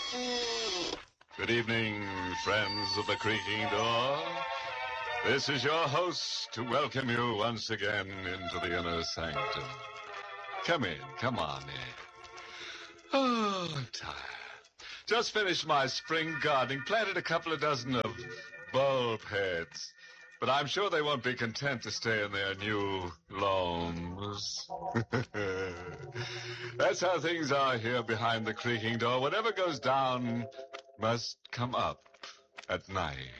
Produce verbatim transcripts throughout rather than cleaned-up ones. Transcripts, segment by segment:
Good evening, friends of the creaking door. This is your host to welcome you once again into the inner sanctum. Come in, come on in. Oh, I'm tired. Just finished my spring gardening, planted a couple of dozen of bulb heads. But I'm sure they won't be content to stay in their new loams. That's how things are here behind the creaking door. Whatever goes down must come up at night.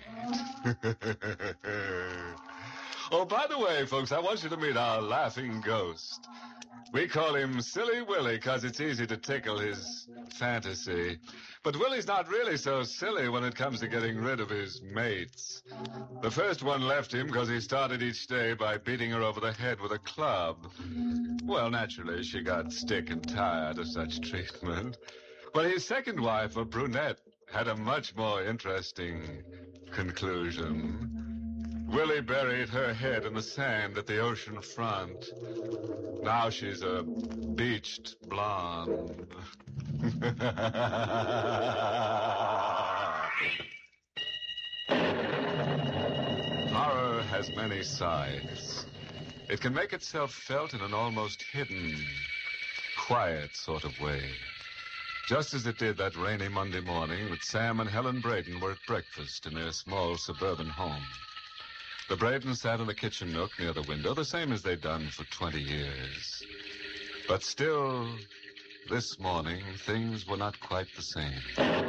Oh, by the way, folks, I want you to meet our laughing ghost. We call him Silly Willie because it's easy to tickle his fantasy. But Willie's not really so silly when it comes to getting rid of his mates. The first one left him because he started each day by beating her over the head with a club. Well, naturally, she got sick and tired of such treatment. But his second wife, a brunette, had a much more interesting conclusion. Willie buried her head in the sand at the ocean front. Now she's a beached blonde. Horror has many sides. It can make itself felt in an almost hidden, quiet sort of way. Just as it did that rainy Monday morning that Sam and Helen Braden were at breakfast in their small suburban home. The Bradens sat in the kitchen nook near the window, the same as they'd done for twenty years. But still, this morning, things were not quite the same.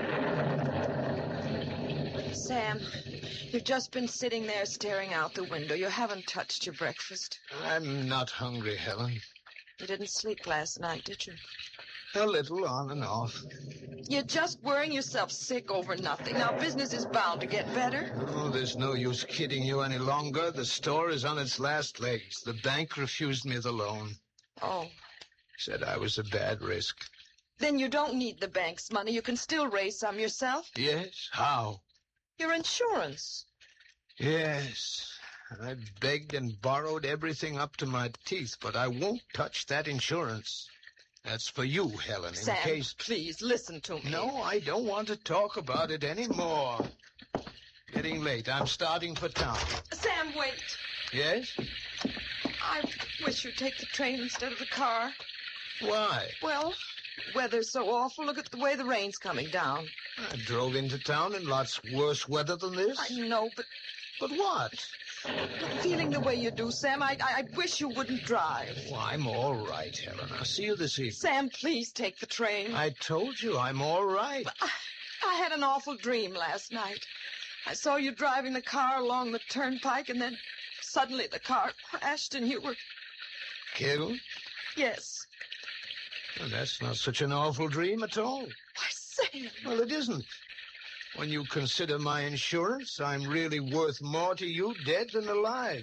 Sam, you've just been sitting there staring out the window. You haven't touched your breakfast. I'm not hungry, Helen. You didn't sleep last night, did you? A little, on and off. You're just worrying yourself sick over nothing. Now, business is bound to get better. Oh, there's no use kidding you any longer. The store is on its last legs. The bank refused me the loan. Oh. Said I was a bad risk. Then you don't need the bank's money. You can still raise some yourself. Yes? How? Your insurance. Yes. I begged and borrowed everything up to my teeth, but I won't touch that insurance. That's for you, Helen, in Sam, case... please, listen to me. No, I don't want to talk about it anymore. Getting late. I'm starting for town. Sam, wait. Yes? I wish you'd take the train instead of the car. Why? Well, weather's so awful. Look at the way the rain's coming down. I drove into town in lots worse weather than this. I know, but... But what? Feeling the way you do, Sam, I, I, I wish you wouldn't drive. Well, I'm all right, Helen. I'll see you this evening. Sam, please take the train. I told you I'm all right. I, I had an awful dream last night. I saw you driving the car along the turnpike, and then suddenly the car crashed and you were... Killed? Yes. Well, that's not such an awful dream at all. Why, Sam... Well, it isn't. When you consider my insurance, I'm really worth more to you dead than alive.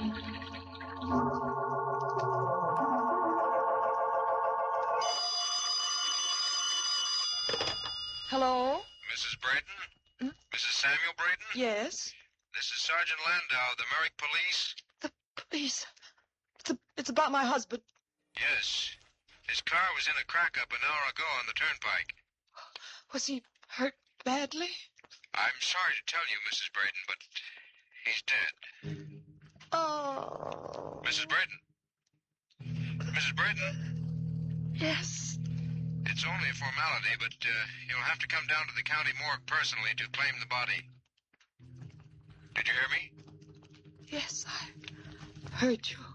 Hello? Missus Braden? Hmm? Missus Samuel Braden? Yes? This is Sergeant Landau of the Merrick Police. The police? It's, a, it's about my husband. Yes. His car was in a crack-up an hour ago on the turnpike. Was he hurt badly? I'm sorry to tell you, Missus Braden, but he's dead. Oh. Missus Braden? Missus Braden? Yes. It's only a formality, but uh, you'll have to come down to the county morgue personally to claim the body. Did you hear me? Yes, I heard you.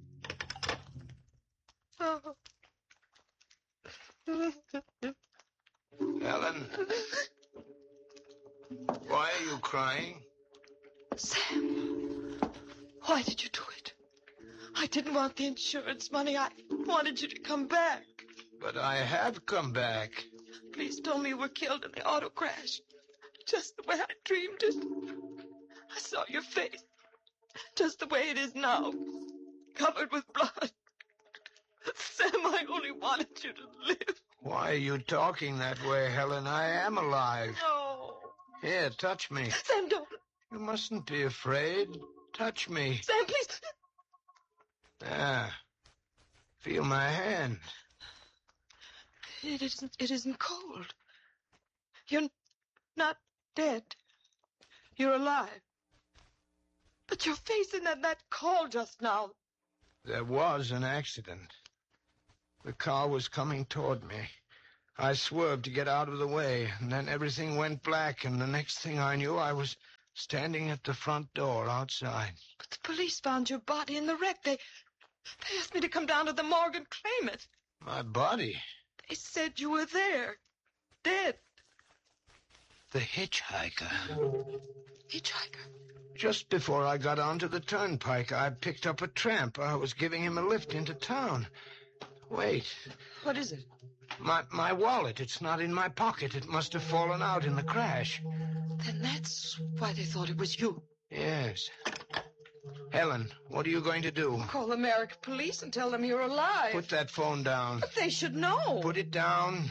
Oh. Helen? Why are you crying? Sam, why did you do it? I didn't want the insurance money. I wanted you to come back. But I have come back. Police told me you were killed in the auto crash. Just the way I dreamed it. I saw your face. Just the way it is now. Covered with blood. Sam, I only wanted you to live. Why are you talking that way, Helen? I am alive. No. Here, touch me. Sam, don't. You mustn't be afraid. Touch me. Sam, please. Ah. Feel my hand. It isn't, it isn't cold. You're not dead. You're alive. But your face in that, that call just now. There was an accident. The car was coming toward me. I swerved to get out of the way, and then everything went black, and the next thing I knew, I was standing at the front door outside. But the police found your body in the wreck. They, they asked me to come down to the morgue and claim it. My body? They said you were there, dead. The hitchhiker. Hitchhiker? Just before I got onto the turnpike, I picked up a tramp. I was giving him a lift into town. Wait. What is it? My my wallet. It's not in my pocket. It must have fallen out in the crash. Then that's why they thought it was you. Yes. Helen, what are you going to do? Call the American police and tell them you're alive. Put that phone down. But they should know. Put it down.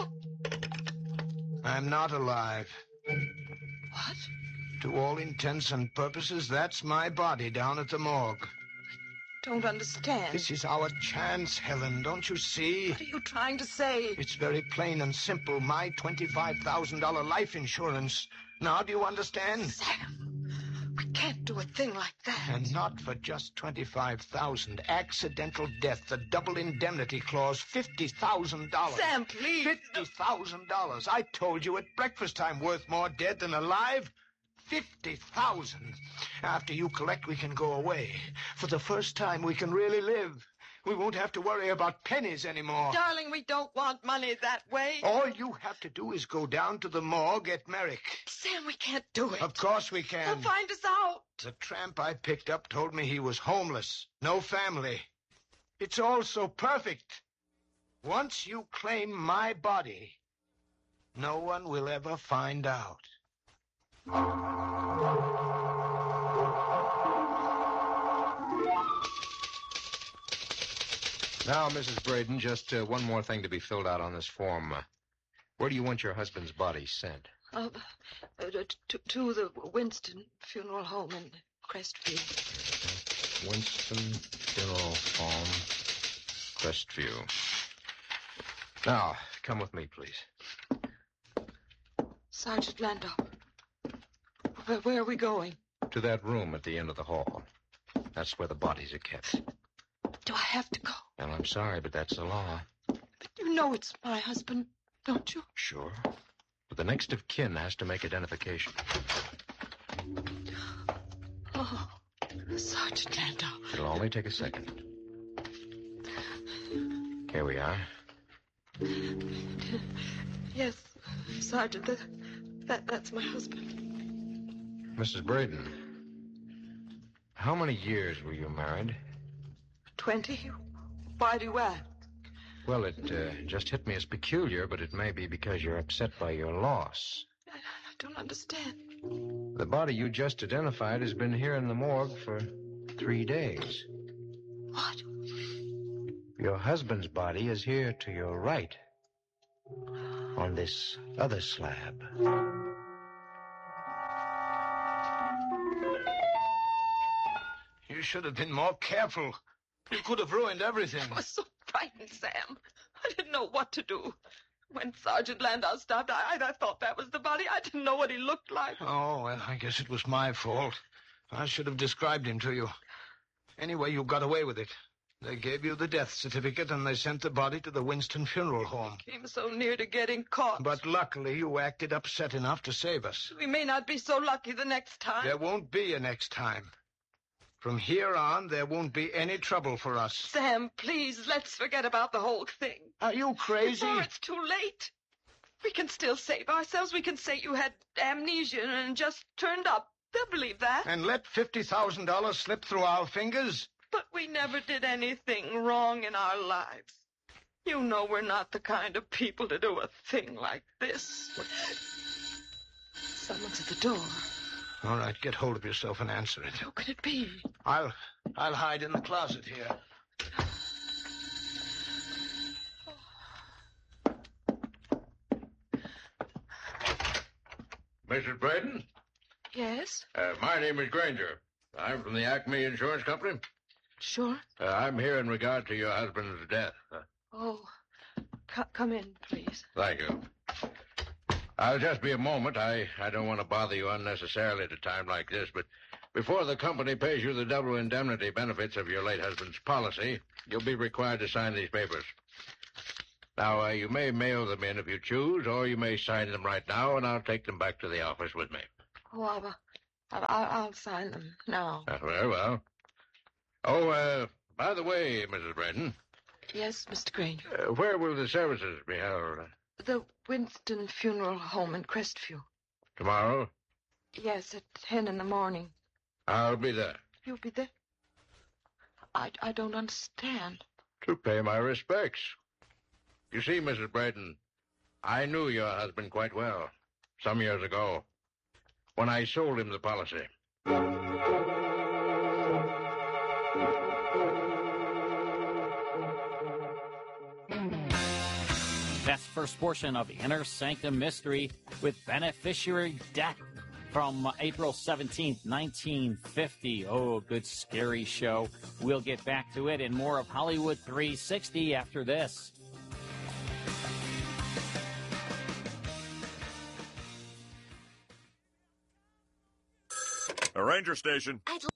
I'm not alive. What? To all intents and purposes, that's my body down at the morgue. Don't understand. This is our chance, Helen. Don't you see? What are you trying to say? It's very plain and simple. My twenty-five thousand dollars life insurance. Now, do you understand? Sam, we can't do a thing like that. And not for just twenty-five thousand dollars. Accidental death, the double indemnity clause, fifty thousand dollars. Sam, please. fifty thousand dollars. I told you at breakfast time, worth more dead than alive. Fifty thousand. After you collect, we can go away. For the first time, we can really live. We won't have to worry about pennies anymore. Darling, we don't want money that way. All you have to do is go down to the morgue at Merrick. Sam, we can't do it. Of course we can. They'll find us out. The tramp I picked up told me he was homeless, no family. It's all so perfect. Once you claim my body, no one will ever find out. Now, Missus Braden, just uh, one more thing to be filled out on this form. Uh, where do you want your husband's body sent? Uh, uh, to, to the Winston Funeral Home in Crestview. Winston Funeral Home, Crestview. Now, come with me, please. Sergeant Landau, where, where are we going? To that room at the end of the hall. That's where the bodies are kept. Do I have to go? Well, I'm sorry, but that's the law. But you know it's my husband, don't you? Sure. But the next of kin has to make identification. Oh, Sergeant Landau. It'll only take a second. Here we are. Yes, Sergeant, that, that, that's my husband. Missus Braden, how many years were you married? Twenty? Why do you ask? Well, it uh, just hit me as peculiar, but it may be because you're upset by your loss. I, I don't understand. The body you just identified has been here in the morgue for three days. What? Your husband's body is here to your right, on this other slab. You should have been more careful. You could have ruined everything. I was so frightened, Sam. I didn't know what to do. When Sergeant Landau stopped, I, I thought that was the body. I didn't know what he looked like. Oh, well, I guess it was my fault. I should have described him to you. Anyway, you got away with it. They gave you the death certificate, and they sent the body to the Winston Funeral Home. Came so near to getting caught. But luckily, you acted upset enough to save us. We may not be so lucky the next time. There won't be a next time. From here on, there won't be any trouble for us. Sam, please, let's forget about the whole thing. Are you crazy? Before it's too late. We can still save ourselves. We can say you had amnesia and just turned up. They'll believe that. And let fifty thousand dollars slip through our fingers? But we never did anything wrong in our lives. You know we're not the kind of people to do a thing like this. What? Someone's at the door. All right, get hold of yourself and answer it. Who could it be? I'll, I'll hide in the closet here. Missus Braden? Yes? Uh, my name is Granger. I'm from the Acme Insurance Company. Sure. Uh, I'm here in regard to your husband's death. Uh, Oh, c- come in, please. thank you. I'll just be a moment. I, I don't want to bother you unnecessarily at a time like this, but before the company pays you the double indemnity benefits of your late husband's policy, you'll be required to sign these papers. Now, uh, you may mail them in if you choose, or you may sign them right now, and I'll take them back to the office with me. Oh, I'll, I'll, I'll sign them now. Uh, very well. Oh, uh, by the way, Missus Braden. Yes, Mister Granger. Uh, where will the services be held? The Winston Funeral Home in Crestview. Tomorrow? Yes, at ten in the morning. I'll be there. You'll be there? I, I don't understand. To pay my respects. You see, Missus Braden, I knew your husband quite well some years ago when I sold him the policy. That's the first portion of Inner Sanctum Mystery with Beneficiary Death from April seventeenth, nineteen fifty. Oh, good scary show. We'll get back to it and more of Hollywood three sixty after this. A ranger station.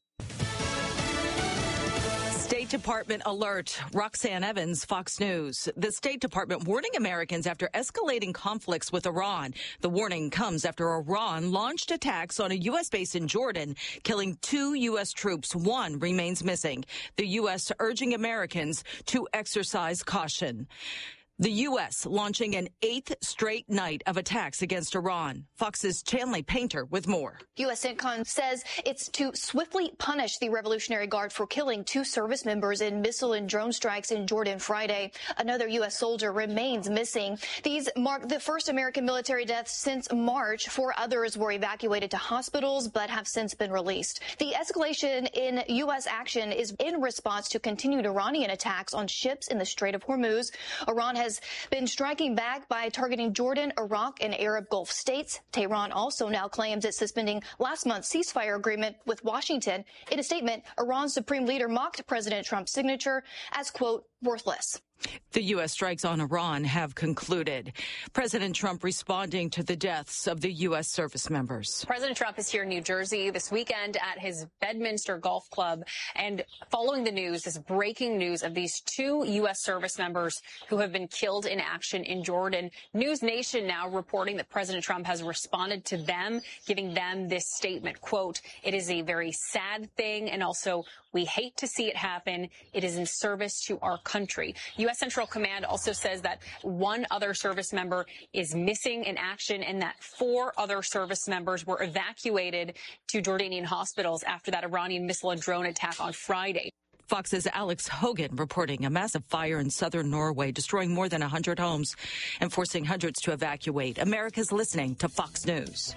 State Department alert. Roxanne Evans, Fox News. The State Department warning Americans after escalating conflicts with Iran. The warning comes after Iran launched attacks on a U S base in Jordan, killing two U S troops. One remains missing. The U S urging Americans to exercise caution. The U S launching an eighth straight night of attacks against Iran. Fox's Chanley Painter with more. U S CENTCOM says it's to swiftly punish the Revolutionary Guard for killing two service members in missile and drone strikes in Jordan Friday. Another U S soldier remains missing. These mark the first American military deaths since March. Four others were evacuated to hospitals but have since been released. The escalation in U S action is in response to continued Iranian attacks on ships in the Strait of Hormuz. Iran has has been striking back by targeting Jordan, Iraq, and Arab Gulf states. Tehran also now claims it's suspending last month's ceasefire agreement with Washington. In a statement, Iran's supreme leader mocked President Trump's signature as, quote, worthless. The U S strikes on Iran have concluded. President Trump responding to the deaths of the U S service members. President Trump is here in New Jersey this weekend at his Bedminster Golf Club. And following the news, this breaking news of these two U S service members who have been killed in action in Jordan. News Nation now reporting that President Trump has responded to them, giving them this statement, quote, it is a very sad thing, and also we hate to see it happen. It is in service to our country. U S Central Command also says that one other service member is missing in action and that four other service members were evacuated to Jordanian hospitals after that Iranian missile and drone attack on Friday. Fox's Alex Hogan reporting a massive fire in southern Norway, destroying more than one hundred homes and forcing hundreds to evacuate. America's listening to Fox News.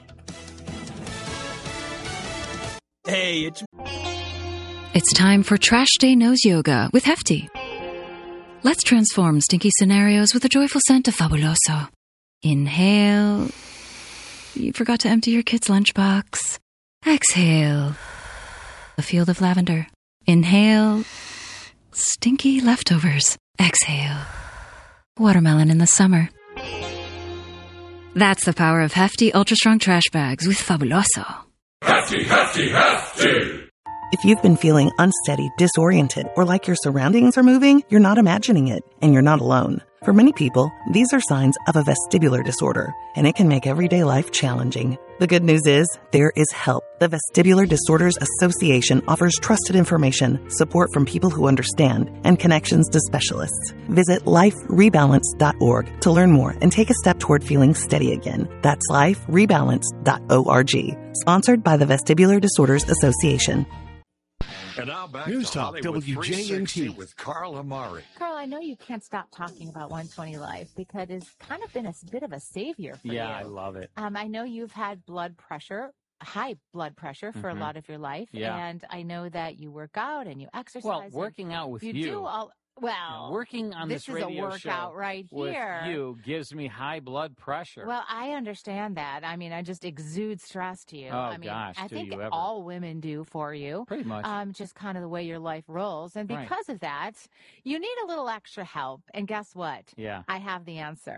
Hey, it's... It's time for Trash Day Nose Yoga with Hefty. Let's transform stinky scenarios with the joyful scent of Fabuloso. Inhale. You forgot to empty your kid's lunchbox. Exhale. A field of lavender. Inhale. Stinky leftovers. Exhale. Watermelon in the summer. That's the power of Hefty Ultra Strong Trash Bags with Fabuloso. Hefty, Hefty, Hefty! If you've been feeling unsteady, disoriented, or like your surroundings are moving, you're not imagining it, and you're not alone. For many people, these are signs of a vestibular disorder, and it can make everyday life challenging. The good news is, there is help. The Vestibular Disorders Association offers trusted information, support from people who understand, and connections to specialists. Visit life rebalance dot org to learn more and take a step toward feeling steady again. That's life rebalance dot org. Sponsored by the Vestibular Disorders Association. And now back News to Talk Hollywood W J M T with Carl Amari. Carl, I know you can't stop talking about one twenty Life because it's kind of been a bit of a savior for yeah, you. Yeah, I love it. Um, I know you've had blood pressure, high blood pressure for mm-hmm. a lot of your life. Yeah. And I know that you work out and you exercise. Well, working out with you. You. do all. Well, yeah, working on this, this is radio a workout show right with here. You gives me high blood pressure. Well, I understand that. I mean, I just exude stress to you. Oh, I mean, gosh, I do think you ever. all women do for you. Pretty much. Um, just kind of the way your life rolls. And because right. of that, you need a little extra help. And guess what? Yeah. I have the answer. Yeah.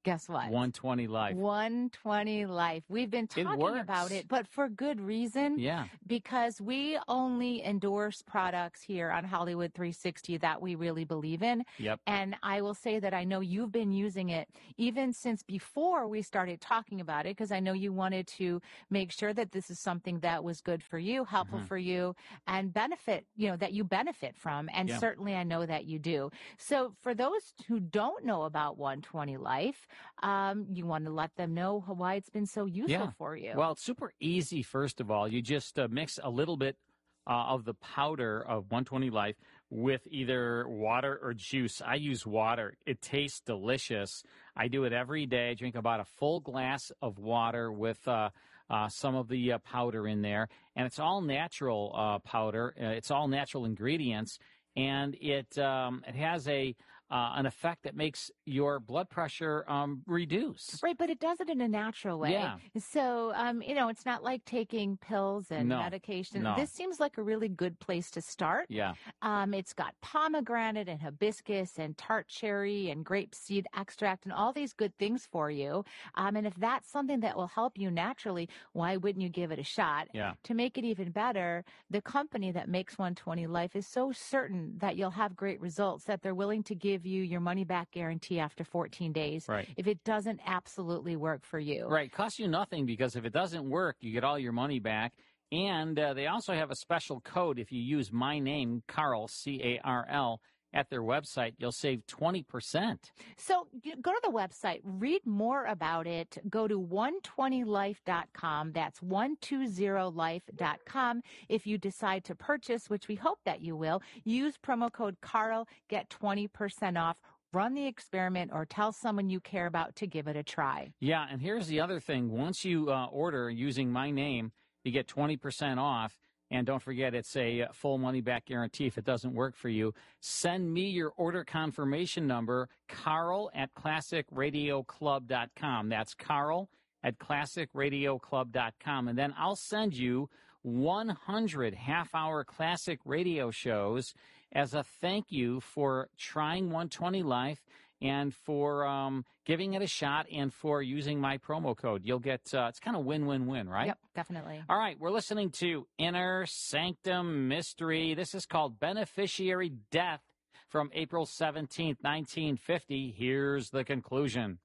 Guess what? one twenty Life. one twenty Life. We've been It talking works. about it, but for good reason. Yeah. Because we only endorse products here on Hollywood three sixty that we really believe in. Yep. And I will say that I know you've been using it even since before we started talking about it, because I know you wanted to make sure that this is something that was good for you, helpful Mhm. for you, and benefit, you know, that you benefit from. And Yeah. certainly I know that you do. So for those who don't know about one twenty Life, um, you want to let them know why it's been so useful Yeah. for you. Well, it's super easy, first of all. You just uh, mix a little bit uh, of the powder of one twenty Life with either water or juice. I use water. It tastes delicious. I do it every day. I drink about a full glass of water with uh, uh, some of the uh, powder in there. And it's all natural uh, powder. Uh, it's all natural ingredients. And it um, it has a uh, an effect that makes your blood pressure um, reduce. Right, but it does it in a natural way. Yeah. So, um, you know, it's not like taking pills and No. medication. No. This seems like a really good place to start. Yeah. Um, it's got pomegranate and hibiscus and tart cherry and grape seed extract and all these good things for you. Um, and if that's something that will help you naturally, why wouldn't you give it a shot? Yeah. To make it even better, the company that makes one twenty Life is so certain that you'll have great results that they're willing to give you your money back guarantee after fourteen days. Right. If it doesn't absolutely work for you. Right. Costs you nothing, because if it doesn't work, you get all your money back. And uh, they also have a special code. If you use my name, Carl, C A R L, at their website, you'll save twenty percent. So you- go to the website, read more about it. Go to one twenty life dot com. That's one twenty life dot com. If you decide to purchase, which we hope that you will, use promo code Carl, get twenty percent off. Run the experiment or tell someone you care about to give it a try. Yeah, and here's the other thing. Once you uh, order using my name, you get twenty percent off. And don't forget, it's a full money-back guarantee if it doesn't work for you. Send me your order confirmation number, Carl at classic radio club dot com. That's Carl at classic radio club dot com. And then I'll send you one hundred half-hour classic radio shows as a thank you for trying one twenty Life and for um, giving it a shot and for using my promo code. You'll get, uh, it's kind of win-win-win, right? Yep, definitely. All right, we're listening to Inner Sanctum Mystery. This is called Beneficiary Death from April seventeenth, nineteen fifty. Here's the conclusion.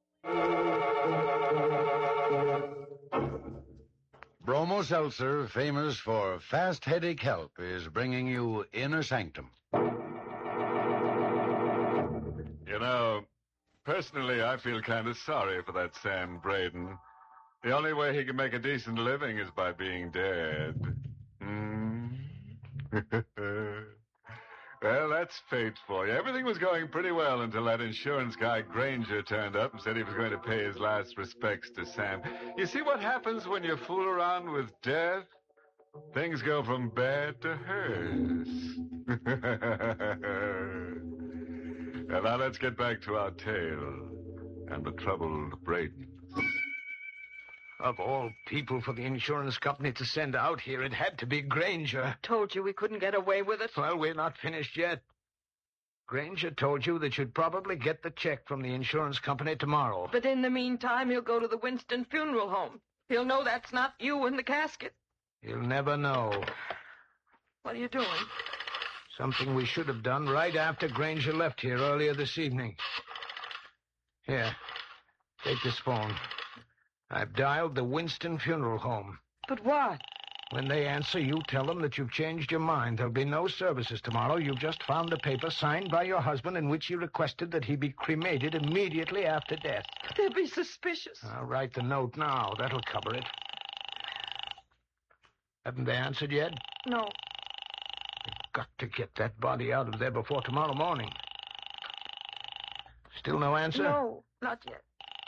Bromo Seltzer, famous for fast headache help, is bringing you Inner Sanctum. You know, personally, I feel kind of sorry for that Sam Braden. The only way he can make a decent living is by being dead. Hmm? Well, that's fate for you. Everything was going pretty well until that insurance guy Granger turned up and said he was going to pay his last respects to Sam. You see what happens when you fool around with death? Things go from bad to worse. And now let's get back to our tale and the troubled Braden. Of all people for the insurance company to send out here, it had to be Granger. Told you we couldn't get away with it. Well, we're not finished yet. Granger told you that you'd probably get the check from the insurance company tomorrow. But in the meantime, he'll go to the Winston Funeral Home. He'll know that's not you in the casket. You'll never know. What are you doing? Something we should have done right after Granger left here earlier this evening. Here, take this phone. I've dialed the Winston Funeral Home. But what? When they answer, you tell them that you've changed your mind. There'll be no services tomorrow. You've just found a paper signed by your husband in which you requested that he be cremated immediately after death. They'll be suspicious. I'll write the note now. That'll cover it. Haven't they answered yet? No. You've got to get that body out of there before tomorrow morning. Still no answer? No, not yet.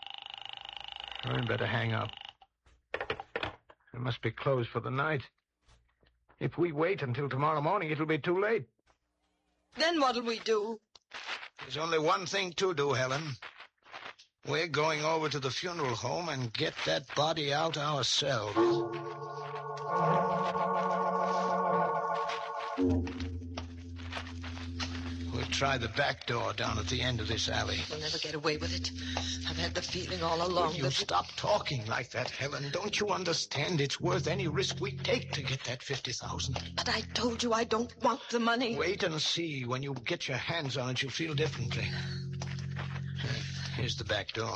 I better hang up. It must be closed for the night. If we wait until tomorrow morning, it'll be too late. Then what'll we do? There's only one thing to do, Helen. We're going over to the funeral home and get that body out ourselves. We'll try the back door down at the end of this alley. We'll never get away with it. I've had the feeling all along Will you that... stop talking like that, Helen? Don't you understand it's worth any risk we take to get that fifty thousand dollars? But I told you I don't want the money. Wait and see. When you get your hands on it, you'll feel differently. Here's the back door.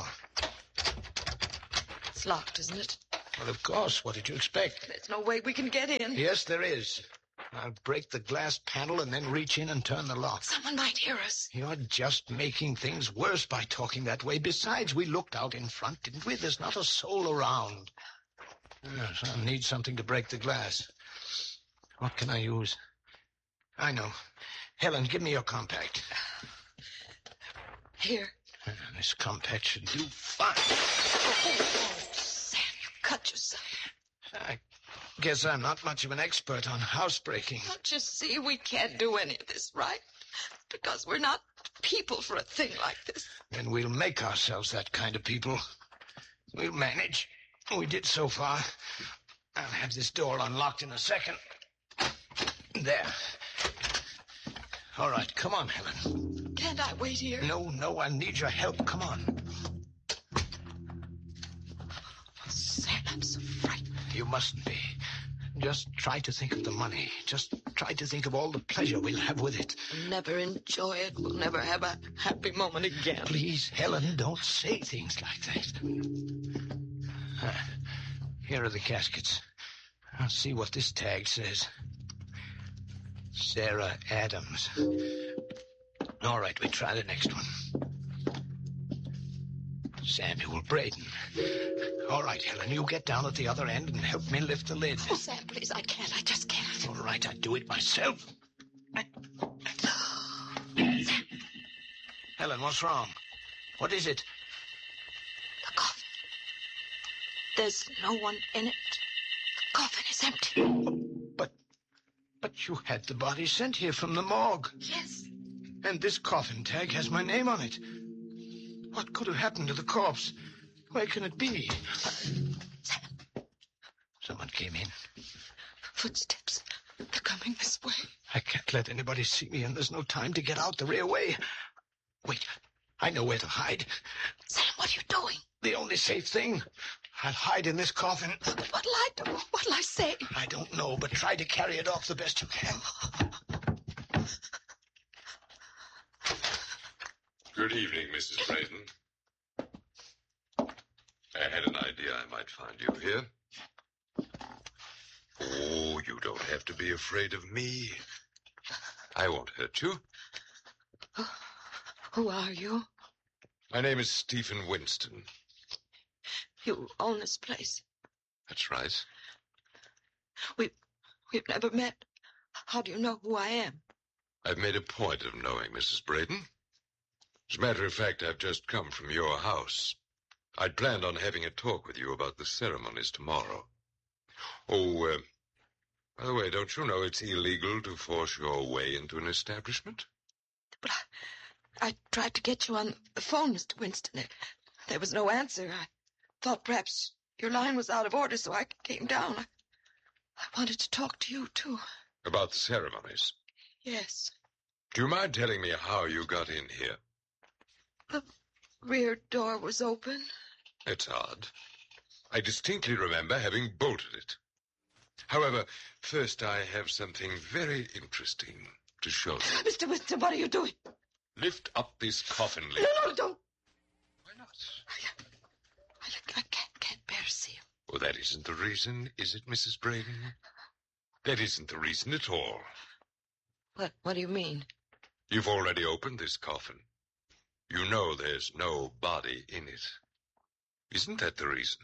It's locked, isn't it? Well, of course. What did you expect? There's no way we can get in. Yes, there is. I'll break the glass panel and then reach in and turn the lock. Someone might hear us. You're just making things worse by talking that way. Besides, we looked out in front, didn't we? There's not a soul around. Yes, I'll need something to break the glass. What can I use? I know. Helen, give me your compact. Here. This compact should do fine. Oh, Sam, you cut yourself. I guess I'm not much of an expert on housebreaking. Don't you see we can't do any of this, right? Because we're not people for a thing like this. Then we'll make ourselves that kind of people. We'll manage. We did so far. I'll have this door unlocked in a second. There. All right, come on, Helen. Can't I wait here? No, no, I need your help. Come on. Sam, I'm so frightened. You mustn't be. Just try to think of the money. Just try to think of all the pleasure we'll have with it. We'll never enjoy it. We'll never have a happy moment again. Please, Helen, don't say things like that. Ah, here are the caskets. I'll see what this tag says. Sarah Adams. All right, we try the next one. Samuel Braden. All right, Helen, you get down at the other end and help me lift the lid. Oh, Sam, please, I can't. I just can't. All right, I'll do it myself. I... Helen, what's wrong? What is it? The coffin. There's no one in it. The coffin is empty. But, but you had the body sent here from the morgue. Yes. And this coffin tag has my name on it. What could have happened to the corpse? Where can it be? Sam. Someone came in. Footsteps. They're coming this way. I can't let anybody see me, and there's no time to get out the rear way. Wait, I know where to hide. Sam, what are you doing? The only safe thing. I'll hide in this coffin. But what'll I do? What'll I say? I don't know, but try to carry it off the best you can. Good evening, Missus Braden. I had an idea I might find you here. Oh, you don't have to be afraid of me. I won't hurt you. Oh, who are you? My name is Stephen Winston. You own this place. That's right. We've, we've never met. How do you know who I am? I've made a point of knowing Missus Braden. As a matter of fact, I've just come from your house. I'd planned on having a talk with you about the ceremonies tomorrow. Oh, uh, by the way, don't you know it's illegal to force your way into an establishment? But I, I tried to get you on the phone, Mister Winston. There was no answer. I thought perhaps your line was out of order, so I came down. I, I wanted to talk to you, too. About the ceremonies? Yes. Do you mind telling me how you got in here? The rear door was open. It's odd. I distinctly remember having bolted it. However, first I have something very interesting to show you. Mister Winston, what are you doing? Lift up this coffin lid. No, no, don't. Why not? I, I, I can't, can't bear to see you. Oh, that isn't the reason, is it, Missus Braden? That isn't the reason at all. What, what do you mean? You've already opened this coffin. You know there's no body in it. Isn't that the reason?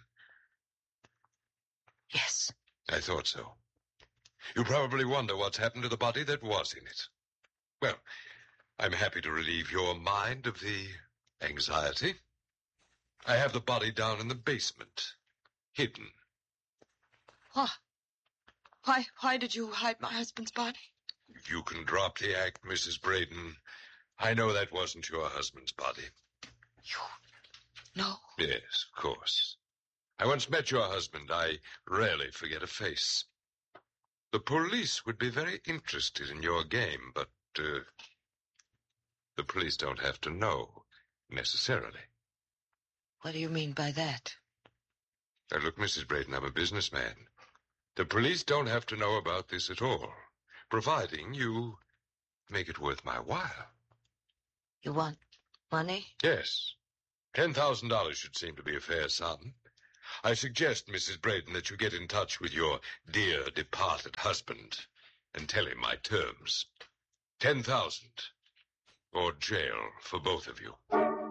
Yes. I thought so. You probably wonder what's happened to the body that was in it. Well, I'm happy to relieve your mind of the anxiety. I have the body down in the basement, hidden. Why? Why, why did you hide my husband's body? You can drop the act, Missus Braden. I know that wasn't your husband's body. You know? Yes, of course. I once met your husband. I rarely forget a face. The police would be very interested in your game, but, uh, the police don't have to know, necessarily. What do you mean by that? Now, look, Missus Braden, I'm a businessman. The police don't have to know about this at all, providing you make it worth my while. You want money? Yes. Ten thousand dollars should seem to be a fair sum. I suggest, Missus Braden, that you get in touch with your dear departed husband and tell him my terms. Ten thousand, or jail for both of you.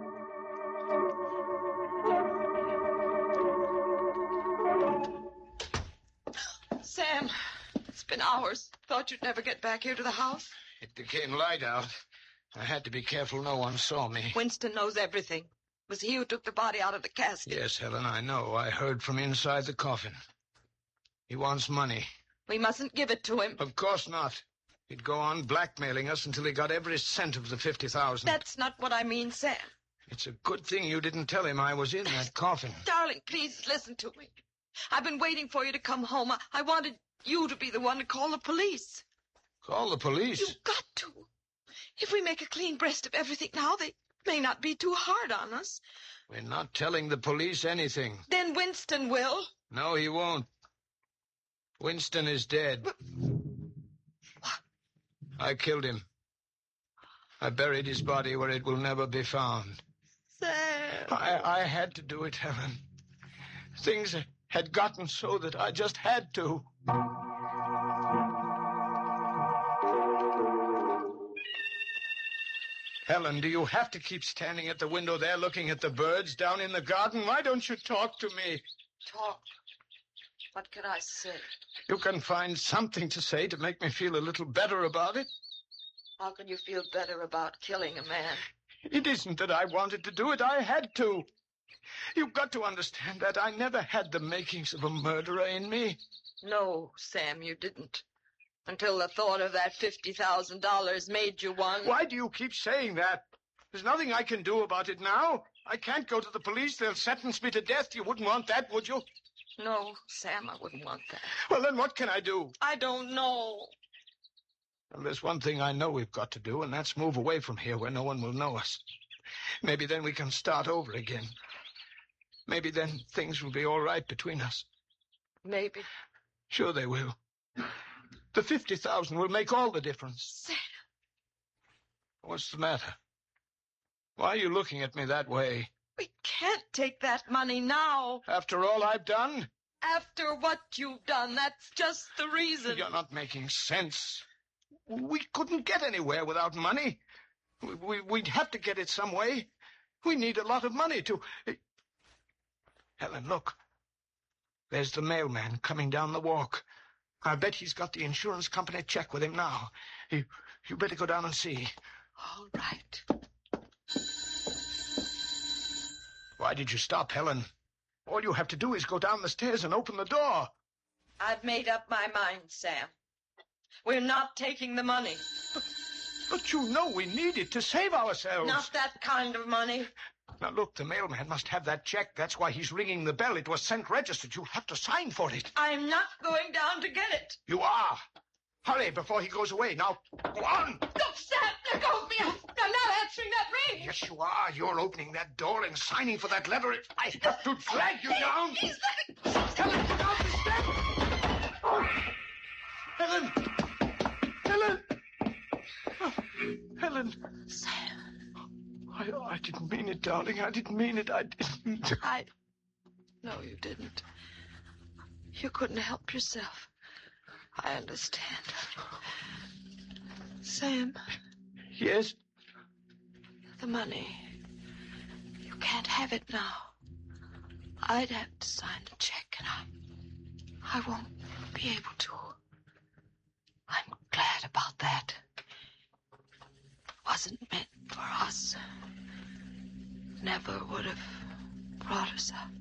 Sam, it's been hours. Thought you'd never get back here to the house. It became light out. I had to be careful no one saw me. Winston knows everything. It was he who took the body out of the casket. Yes, Helen, I know. I heard from inside the coffin. He wants money. We mustn't give it to him. Of course not. He'd go on blackmailing us until he got every cent of the fifty thousand. That's not what I mean, Sam. It's a good thing you didn't tell him I was in that coffin. Darling, please listen to me. I've been waiting for you to come home. I, I wanted you to be the one to call the police. Call the police? You've got to. If we make a clean breast of everything now, they may not be too hard on us. We're not telling the police anything. Then Winston will. No, he won't. Winston is dead. But... I killed him. I buried his body where it will never be found. Sam. I, I had to do it, Helen. Things had gotten so that I just had to. Helen, do you have to keep standing at the window there looking at the birds down in the garden? Why don't you talk to me? Talk? What can I say? You can find something to say to make me feel a little better about it. How can you feel better about killing a man? It isn't that I wanted to do it. I had to. You've got to understand that I never had the makings of a murderer in me. No, Sam, you didn't. Until the thought of that fifty thousand dollars made you one. Why do you keep saying that? There's nothing I can do about it now. I can't go to the police. They'll sentence me to death. You wouldn't want that, would you? No, Sam, I wouldn't want that. Well, then what can I do? I don't know. Well, there's one thing I know we've got to do, and that's move away from here where no one will know us. Maybe then we can start over again. Maybe then things will be all right between us. Maybe. Sure they will. The fifty thousand will make all the difference. Sam. What's the matter? Why are you looking at me that way? We can't take that money now. After all I've done? After what you've done, that's just the reason. You're not making sense. We couldn't get anywhere without money. We, we, we'd have to get it some way. We need a lot of money to... Helen, look. There's the mailman coming down the walk. I bet he's got the insurance company check with him now. You, you better go down and see. All right. Why did you stop, Helen? All you have to do is go down the stairs and open the door. I've made up my mind, Sam. We're not taking the money. But, but you know we need it to save ourselves. Not that kind of money. Now, look, the mailman must have that check. That's why he's ringing the bell. It was sent registered. You'll have to sign for it. I'm not going down to get it. You are. Hurry before he goes away. Now, go on. Look, Sam, let go of me. I'm not answering that ring. Yes, you are. You're opening that door and signing for that letter. I have to drag you he, down. He's Helen, get out the step. Oh. Helen. Helen. Oh, Helen. Sam. I, I didn't mean it, darling. I didn't mean it. I didn't. I... No, you didn't. You couldn't help yourself. I understand. Sam. Yes? The money. You can't have it now. I'd have to sign the check, and I... I won't be able to. I'm glad about that. It wasn't meant for us. Never would have brought us up.